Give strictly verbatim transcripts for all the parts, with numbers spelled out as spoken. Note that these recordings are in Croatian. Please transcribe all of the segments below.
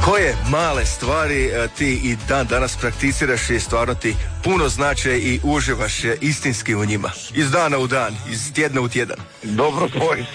Koje male stvari ti i dan danas prakticiraš i stvarno ti puno znače i uživaš istinski u njima? Iz dana u dan, iz tjedna u tjedan. Dobro pojst.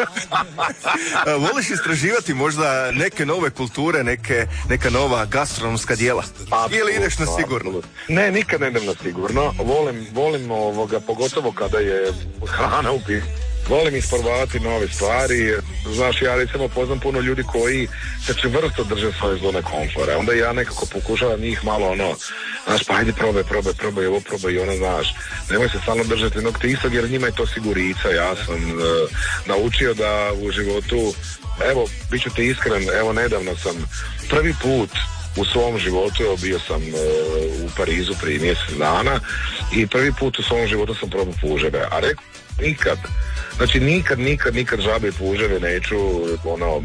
Voliš istraživati možda neke nove kulture, neke, neka nova gastronomska dijela? Absolutno, ili ideš na sigurno? Absolutno. Ne, nikad ne idem na sigurno. Volim, volim ovoga, pogotovo kada je hrana u pitanju. Volim isprobavati nove stvari. Znaš, ja recimo poznam puno ljudi koji se čvrsto drže svoje zone komfora. Onda ja nekako pokušavam njih malo ono, znaš, pa ajde probaj, probaj, probaj, ovo probaj i ono, znaš. Nemoj se stalno držati jednog te istog jer njima je to sigurica. Ja sam uh, naučio da u životu, evo, bit ću ti iskren, evo nedavno sam prvi put u svom životu, evo bio sam uh, u Parizu prije mjesec dana i prvi put u svom životu sam probao puževe. A rekao, nikad, znači nikad, nikad, nikad žabe puževe neću ono,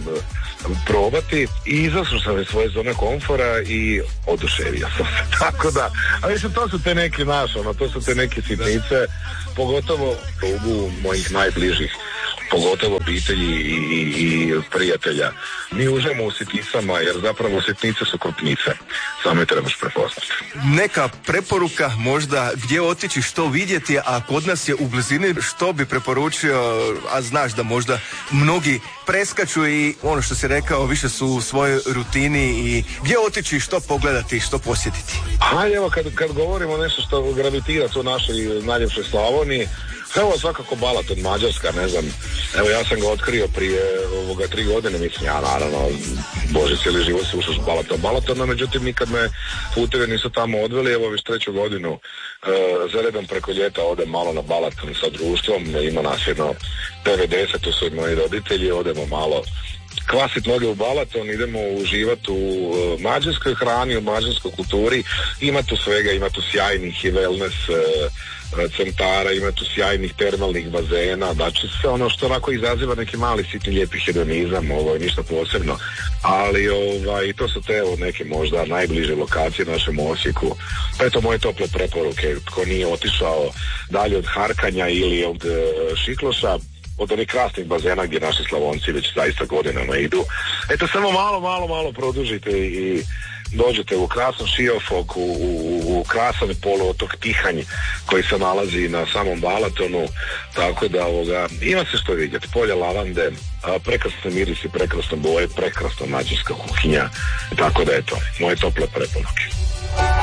probati i izašao sam iz svoje zone komfora i oduševio sam se, tako da, a mislim to su te neke naše, ono, to su te neke sitnice, pogotovo u mojih najbližih, pogotovo obitelji i, i, i prijatelja. Mi užemo u sitnicama jer zapravo sitnice su krupnice, samo je trebaš prepoznati. Neka preporuka možda gdje otići, što vidjeti, a kod nas je u blizini, što bi preporučio, a znaš da možda mnogi preskaču i ono što si rekao, više su u svojoj rutini i gdje otići, što pogledati, što posjetiti? A evo kad, kad govorimo nešto što gravitira tu u našoj najljepšoj Slavoniji, evo svakako Balaton, Mađarska, ne znam, evo ja sam ga otkrio prije ovoga tri godine, mislim, ja naravno, bože, cijeli život se ušao s Balaton, Balatona, međutim nikad me putevi nisu tamo odveli, evo već treću godinu uh, za redom preko ljeta odem malo na Balaton sa društvom, ima nas jedno devedeset, tu su i moji roditelji, odemo malo kvasit noge u Balaton, idemo uživati u uh, mađarskoj hrani, u mađarskoj kulturi, ima tu svega, ima tu sjajnih i wellness uh, centara, ima tu sjajnih termalnih bazena, znači sve ono što onako izaziva neki mali sitni lijepi hedonizam, ovo je ništa posebno, ali ovaj, to su te evo neke možda najbliže lokacije našem Osijeku, pa eto moje tople preporuke, tko nije otišao dalje od Harkanja ili od uh, Šikloša, od onih krasnih bazena gdje naši Slavonci već zaista godinama idu. Eto, samo malo, malo, malo produžite i dođete u krasan Šiofok, u, u, u krasan poluotok Tihanj koji se nalazi na samom Balatonu, tako da ovoga, ima se što vidjeti. Polja lavande, prekrasne mirisi, prekrasne boje, prekrasna mađarska kuhinja, tako da eto, moje tople preporuke.